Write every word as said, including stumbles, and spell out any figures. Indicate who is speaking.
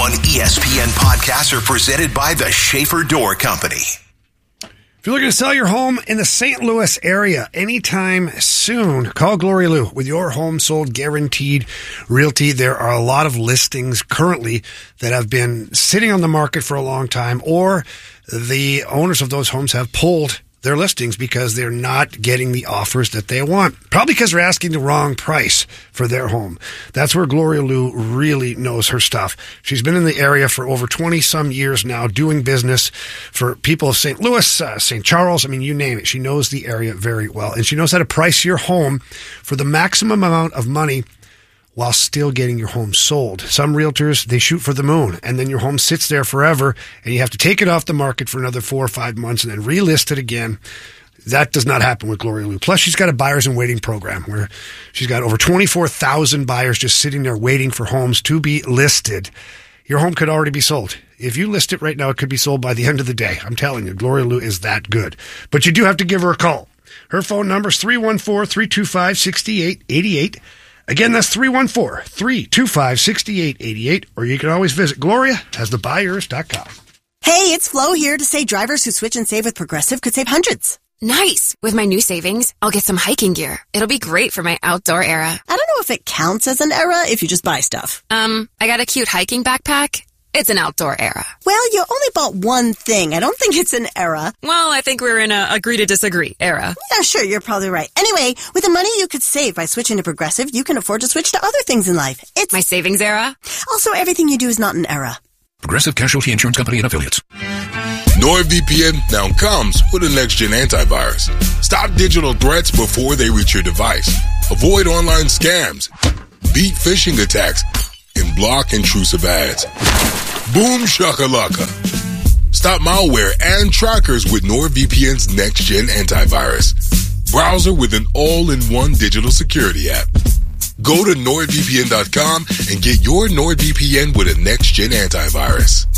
Speaker 1: one E S P N podcasts are presented by the Schaefer Door Company.
Speaker 2: If you're looking to sell your home in the Saint Louis area anytime soon, call Gloria Lou with your home sold guaranteed realty. There are a lot of listings currently that have been sitting on the market for a long time, or the owners of those homes have pulled their listings because they're not getting the offers that they want. Probably because they're asking the wrong price for their home. That's where Gloria Lou really knows her stuff. She's been in the area for over twenty some years now, doing business for people of Saint Louis, uh, Saint Charles. I mean, you name it. She knows the area very well. And she knows how to price your home for the maximum amount of money while still getting your home sold. Some realtors, they shoot for the moon, and then your home sits there forever, and you have to take it off the market for another four or five months and then relist it again. That does not happen with Gloria Lou. Plus, she's got a buyers and waiting program where she's got over twenty-four thousand buyers just sitting there waiting for homes to be listed. Your home could already be sold. If you list it right now, it could be sold by the end of the day. I'm telling you, Gloria Lou is that good. But you do have to give her a call. Her phone number is three one four, three two five, six eight eight eight. Again, that's three one four, three two five, six eight eight eight, or you can always visit gloria has the buyers dot com.
Speaker 3: Hey, it's Flo here to say drivers who switch and save with Progressive could save hundreds.
Speaker 4: Nice. With my new savings, I'll get some hiking gear. It'll be great for my outdoor era.
Speaker 3: I don't know if it counts as an era if you just buy stuff.
Speaker 4: Um, I got a cute hiking backpack. It's an outdoor era.
Speaker 3: Well, you only bought one thing. I don't think it's an era.
Speaker 4: Well, I think we're in a agree to disagree era.
Speaker 3: Yeah, sure, you're probably right. Anyway, with the money you could save by switching to Progressive, you can afford to switch to other things in life. It's
Speaker 4: my savings era.
Speaker 3: Also, everything you do is not an era.
Speaker 5: Progressive Casualty Insurance Company and Affiliates.
Speaker 6: NordVPN now comes with a next-gen antivirus. Stop digital threats before they reach your device. Avoid online scams. Beat phishing attacks. And block intrusive ads. Boom shakalaka. Stop malware and trackers with NordVPN's next-gen antivirus. Browser with an all-in-one digital security app. Go to nord V P N dot com and get your NordVPN with a next-gen antivirus.